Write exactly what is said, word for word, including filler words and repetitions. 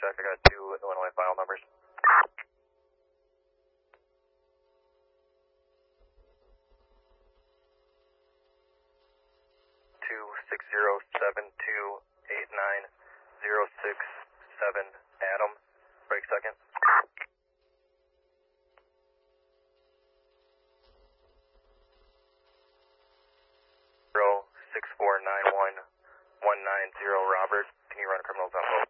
contact. I got two Illinois file numbers. Two six zero seven two eight nine zero six seven Adam. Break second. Zero six four nine one one nine zero Robert. Can you run criminals on hold?